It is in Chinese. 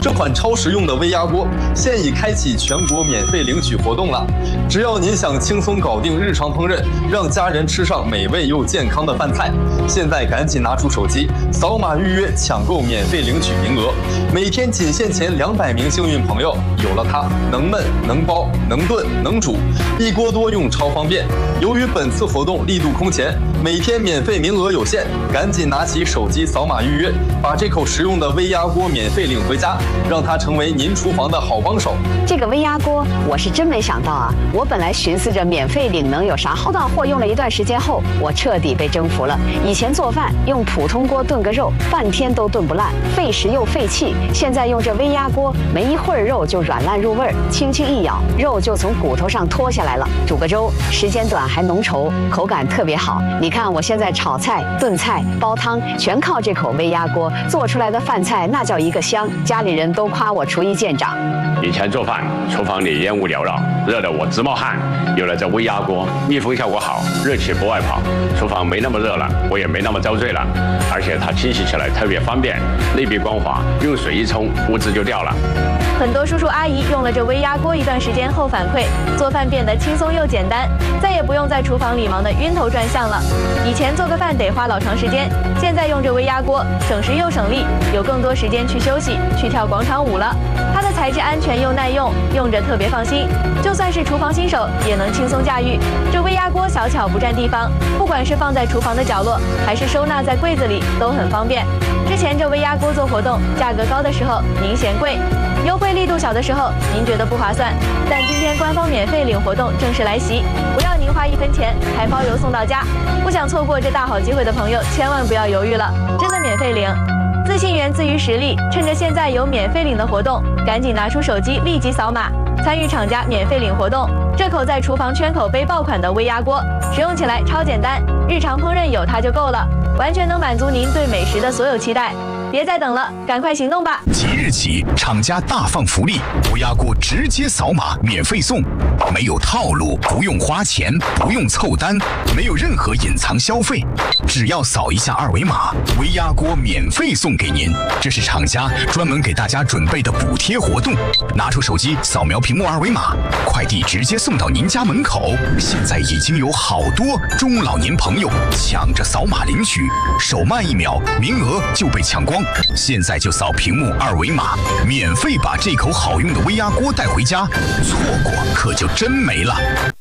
这款超实用的微压锅现已开启全国免费领取活动了。只要您想轻松搞定日常烹饪，让家人吃上美味又健康的饭菜，现在赶紧拿出手机，扫码预约抢购免费领取名额。每天仅限前200名幸运朋友，有了它，能焖能包能炖能煮，一锅多用超方便。由于本次活动力度空前，每天免费名额有限，赶紧拿起手机扫码预约，把这口实用的微压锅免费领回家，让它成为您厨房的好帮手。 这个微压锅我是真没想到啊！我本来寻思着免费领能有啥好，到货用了一段时间后，我彻底被征服了。以前做饭用普通锅炖个肉，半天都炖不烂，费时又费气。现在用这微压锅，没一会儿肉就软烂入味儿，轻轻一咬，肉就从骨头上脱下来了。煮个粥，时间短还浓稠，口感特别好。你看我现在炒菜、炖菜、煲汤，全靠这口微压锅做出来的饭菜，那叫一个香，家里人都夸我厨艺见长。 以前做饭，厨房里烟雾缭绕，热得我直冒汗。有了这微压锅，密封效果好，热气不外跑，厨房没那么热了，我也没那么遭罪了。而且它清洗起来特别方便，内壁光滑，用水一冲，污渍就掉了。 很多叔叔阿姨用了这微压锅一段时间后反馈，做饭变得轻松又简单，再也不用在厨房里忙得晕头转向了。以前做个饭得花老长时间，现在用这微压锅省时又省力，有更多时间去休息，去跳广场舞了。它的材质安全又耐用，用着特别放心，就算是厨房新手也能轻松驾驭。这微压锅小巧不占地方，不管是放在厨房的角落，还是收纳在柜子里，都很方便。之前这微压锅做活动，价格高的时候您嫌贵，优惠力度小的时候您觉得不划算，但今天官方免费领活动正式来袭，不要您花1分钱，还包邮送到家。不想错过这大好机会的朋友，千万不要犹豫了，真的免费领。自信源自于实力，趁着现在有免费领的活动，赶紧拿出手机立即扫码，参与厂家免费领活动。这口在厨房圈口杯爆款的微压锅，使用起来超简单，日常烹饪有它就够了，完全能满足您对美食的所有期待。别再等了，赶快行动吧！ 即日起，厂家大放福利，微压锅直接扫码免费送，没有套路，不用花钱，不用凑单，没有任何隐藏消费，只要扫一下二维码，微压锅免费送给您。这是厂家专门给大家准备的补贴活动，拿出手机扫描屏幕二维码，快递直接送到您家门口。现在已经有好多中老年朋友抢着扫码领取，手慢1秒，名额就被抢光。现在就扫屏幕二维码，免费把这口好用的微压锅带回家，错过可就真没了。